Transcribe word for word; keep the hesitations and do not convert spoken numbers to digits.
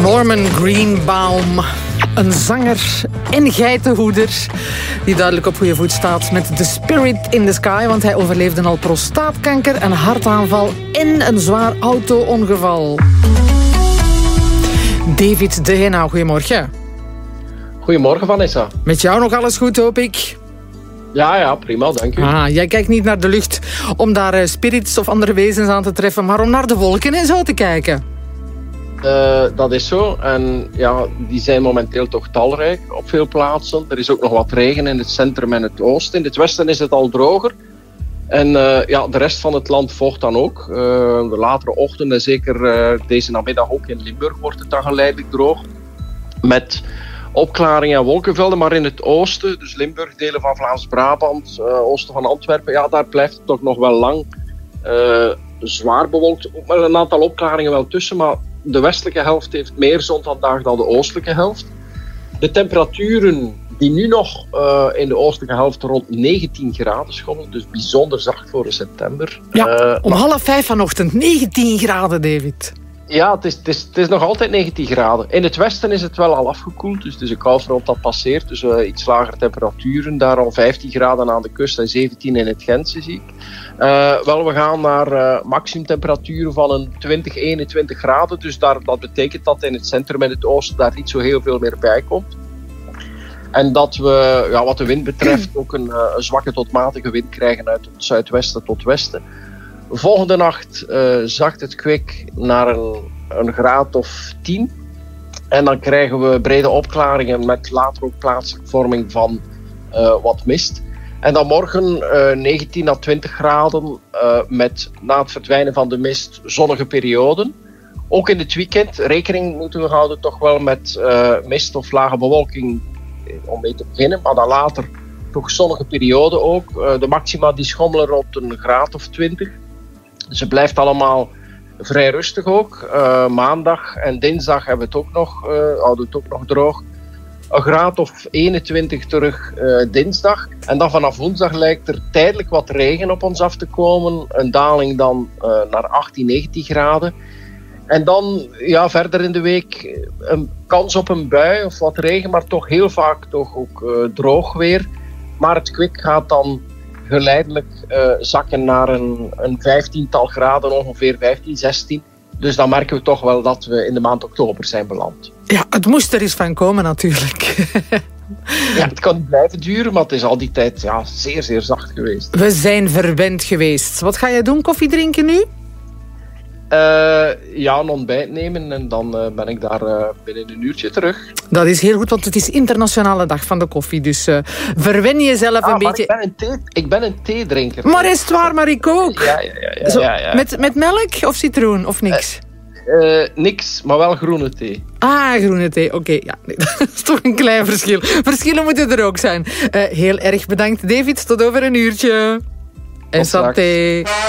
Norman Greenbaum. Een zanger en geitenhoeder die duidelijk op goede voet staat met The Spirit in the Sky, want hij overleefde al prostaatkanker, een hartaanval en een zwaar auto-ongeval. David de Henau, goedemorgen. Goedemorgen, Vanessa. Met jou nog alles goed, hoop ik? Ja, ja, prima, dank u. Ah, jij kijkt niet naar de lucht om daar uh, spirits of andere wezens aan te treffen, maar om naar de wolken en zo te kijken. Uh, dat is zo. En ja, die zijn momenteel toch talrijk op veel plaatsen. Er is ook nog wat regen in het centrum en het oosten. In het westen is het al droger. En uh, ja, de rest van het land volgt dan ook. Uh, de latere ochtenden, zeker uh, deze namiddag ook in Limburg, wordt het dan geleidelijk droog. Met opklaringen en wolkenvelden, maar in het oosten, dus Limburg, delen van Vlaams-Brabant, uh, oosten van Antwerpen, ja, daar blijft het toch nog wel lang uh, zwaar bewolkt. Ook met een aantal opklaringen wel tussen, maar de westelijke helft heeft meer zon vandaag dan de oostelijke helft. De temperaturen die nu nog uh, in de oostelijke helft rond negentien graden schommelen, dus bijzonder zacht voor de september. Ja, uh, om maar... half vijf vanochtend, negentien graden, David. Ja, het is, het, is, het is nog altijd negentien graden. In het westen is het wel al afgekoeld, dus het is een koufront dat passeert. Dus uh, iets lagere temperaturen, daar al vijftien graden aan de kust en zeventien in het Gentse, zie ik. Uh, wel, we gaan naar uh, maximumtemperaturen van een twintig, eenentwintig graden. Dus daar, dat betekent dat in het centrum en het oosten daar niet zo heel veel meer bij komt. En dat we, ja, wat de wind betreft, ook een, uh, een zwakke tot matige wind krijgen uit het zuidwesten tot westen. Volgende nacht uh, zakt het kwik naar een, een graad of tien. En dan krijgen we brede opklaringen met later ook plaatselijke vorming van uh, wat mist. En dan morgen uh, negentien à twintig graden uh, met na het verdwijnen van de mist zonnige perioden. Ook in het weekend rekening moeten we houden toch wel met uh, mist of lage bewolking om mee te beginnen. Maar dan later toch zonnige perioden ook. Uh, de maxima die schommelen rond een graad of twintig. Dus het blijft allemaal vrij rustig ook. Uh, maandag en dinsdag hebben we het ook nog, uh, houden we het ook nog droog. Een graad of eenentwintig terug uh, dinsdag. En dan vanaf woensdag lijkt er tijdelijk wat regen op ons af te komen. Een daling dan uh, naar achttien, negentien graden. En dan ja, verder in de week een kans op een bui of wat regen, maar toch heel vaak toch ook uh, droog weer. Maar het kwik gaat dan geleidelijk uh, zakken naar een, een vijftiental graden, ongeveer vijftien, zestien. Dus dan merken we toch wel dat we in de maand oktober zijn beland. Ja, het moest er eens van komen natuurlijk. Ja, het kan niet blijven duren, maar het is al die tijd ja, zeer, zeer zacht geweest. We zijn verwend geweest. Wat ga je doen? Koffie drinken nu? Uh, ja, een ontbijt nemen en dan uh, ben ik daar uh, binnen een uurtje terug. Dat is heel goed, want het is internationale dag van de koffie. Dus uh, verwen jezelf ah, een beetje. Ik ben een, thee, ik ben een theedrinker. Maar is het waar, maar ik ook. Ja, ja, ja, ja, Zo, ja, ja. Met, met melk of citroen of niks? Uh, uh, niks, maar wel groene thee. Ah, groene thee. Oké, okay, ja. Nee, dat is toch een klein verschil. Verschillen moeten er ook zijn. Uh, heel erg bedankt, David. Tot over een uurtje. En santé.